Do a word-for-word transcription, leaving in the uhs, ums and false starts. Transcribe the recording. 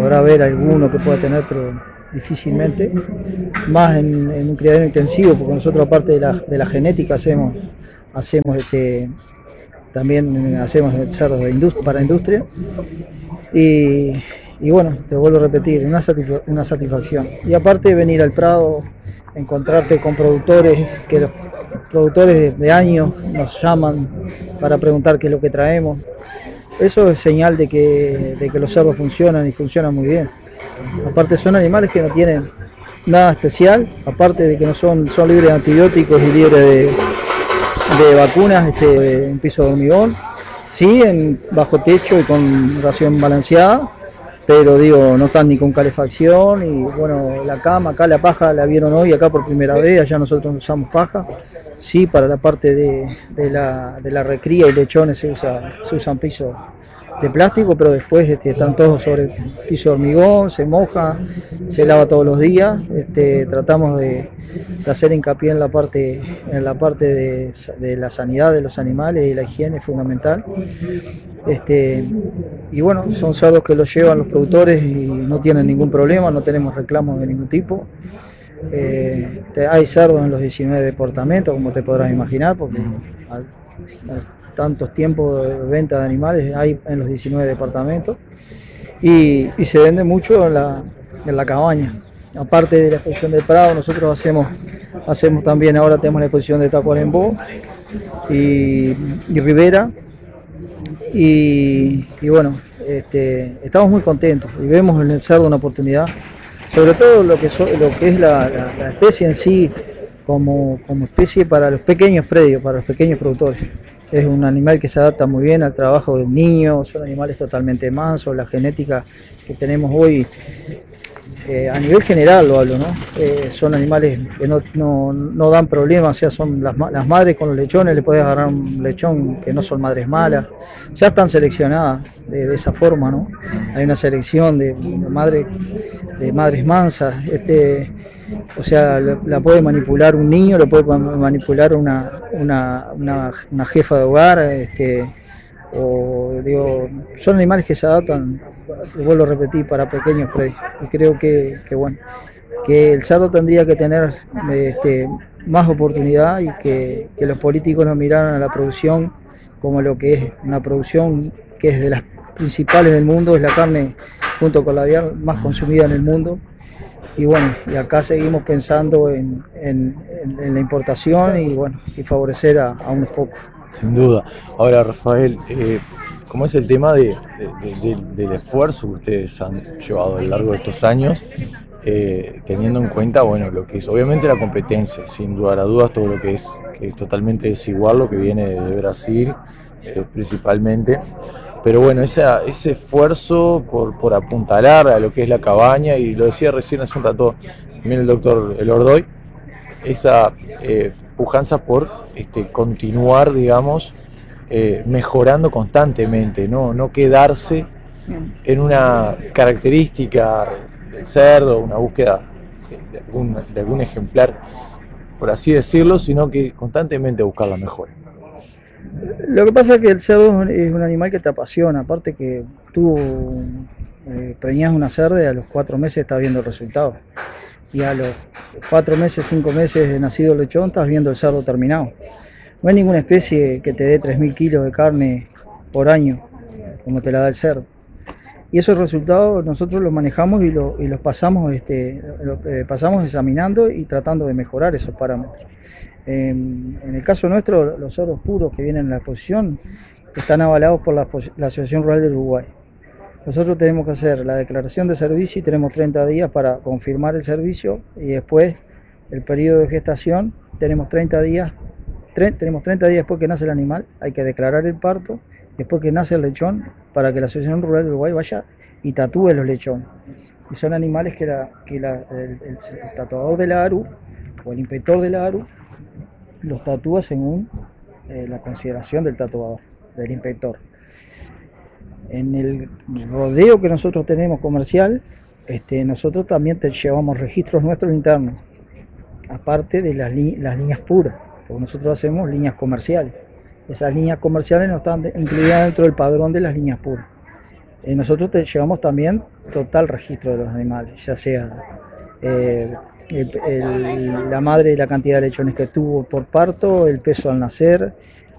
podrá haber alguno que pueda tener, pero difícilmente, más en, en un criadero intensivo, porque nosotros aparte de la, de la genética hacemos, hacemos este, también hacemos cerdos de industria, para industria, y, y bueno, te vuelvo a repetir, una, satisfa una satisfacción. Y aparte de venir al Prado, encontrarte con productores, que los productores de años nos llaman para preguntar qué es lo que traemos, eso es señal de que, de que los cerdos funcionan y funcionan muy bien. Aparte son animales que no tienen nada especial, aparte de que no son, son libres de antibióticos y libres de, de vacunas, este, en piso de hormigón, sí, en bajo techo y con ración balanceada, pero digo, no están ni con calefacción. Y bueno, la cama, acá la paja la vieron hoy, acá por primera vez, allá nosotros usamos paja, sí, para la parte de, de, la, de la recría y lechones se, usa, se usan pisos de plástico, pero después este, están todos sobre piso de hormigón, se moja, se lava todos los días. Este, tratamos de, de hacer hincapié en la parte, en la parte de, de la sanidad de los animales y la higiene es fundamental. Este, y bueno, son cerdos que los llevan los productores y no tienen ningún problema, no tenemos reclamos de ningún tipo. Eh, te, hay cerdos en los diecinueve departamentos, como te podrás imaginar, porque al, al, tantos tiempos de venta de animales hay en los diecinueve departamentos, y, y se vende mucho en la, en la cabaña. Aparte de la exposición del Prado, nosotros hacemos, hacemos también, ahora tenemos la exposición de Tacuarembó y, y Rivera, y, y bueno, este, estamos muy contentos y vemos en el cerdo una oportunidad, sobre todo lo que, so, lo que es la, la, la especie en sí, como, como especie para los pequeños predios, para los pequeños productores. Es un animal que se adapta muy bien al trabajo del niño, son animales totalmente mansos, la genética que tenemos hoy, eh, a nivel general lo hablo, ¿no? Eh, son animales que no, no, no dan problemas, o sea, son las, las madres con los lechones, le puedes agarrar un lechón que no son madres malas, ya están seleccionadas de, de esa forma, ¿no? Hay una selección de, de, madre, de madres mansas, este, o sea, la, la puede manipular un niño, lo puede manipular una, una, una, una jefa de hogar, este, o digo, son animales que se adaptan, vuelvo a repetir, para pequeños predios. Y creo que, que bueno, que el cerdo tendría que tener este, más oportunidad, y que, que los políticos nos miraran a la producción como lo que es una producción que es de las principales del mundo, es la carne junto con la aviar más consumida en el mundo. Y bueno, y acá seguimos pensando en, en, en la importación y bueno, y favorecer a, a unos pocos. Sin duda. Ahora, Rafael, eh, ¿cómo es el tema de, de, de, del esfuerzo que ustedes han llevado a lo largo de estos años, eh, teniendo en cuenta, bueno, lo que es obviamente la competencia, sin lugar a dudas, todo lo que es, que es totalmente desigual, lo que viene de Brasil, eh, principalmente, pero bueno, esa, ese esfuerzo por, por apuntalar a lo que es la cabaña, y lo decía recién hace un rato también el doctor Elordoy, esa eh, pujanza por este, continuar, digamos, eh, mejorando constantemente, ¿no? No quedarse en una característica del cerdo, una búsqueda de, de, algún, de algún ejemplar, por así decirlo, sino que constantemente buscar la mejora. Lo que pasa es que el cerdo es un animal que te apasiona, aparte que tú eh, preñas una cerda y a los cuatro meses estás viendo el resultado. Y a los cuatro meses, cinco meses de nacido el lechón, estás viendo el cerdo terminado. No hay ninguna especie que te dé tres mil kilos de carne por año, como te la da el cerdo. Y esos resultados nosotros los manejamos y, lo, y los pasamos, este, lo, eh, pasamos examinando y tratando de mejorar esos parámetros. Eh, en el caso nuestro, los cerdos puros que vienen en la exposición están avalados por la, la Asociación Rural del Uruguay. Nosotros tenemos que hacer la declaración de servicio y tenemos treinta días para confirmar el servicio, y después el periodo de gestación tenemos treinta días, tre tenemos treinta días después que nace el animal, hay que declarar el parto, después que nace el lechón, para que la Asociación Rural de Uruguay vaya y tatúe los lechones. Y son animales que, la, que la, el, el, el tatuador de la A R U o el inspector de la A R U los tatúa según eh, la consideración del tatuador, del inspector. En el rodeo que nosotros tenemos comercial, este, nosotros también te llevamos registros nuestros internos, aparte de las, li las líneas puras, porque nosotros hacemos líneas comerciales. Esas líneas comerciales no están incluidas dentro del padrón de las líneas puras. Eh, nosotros te llevamos también total registro de los animales, ya sea eh, el- el- la madre y la cantidad de lechones que tuvo por parto, el peso al nacer,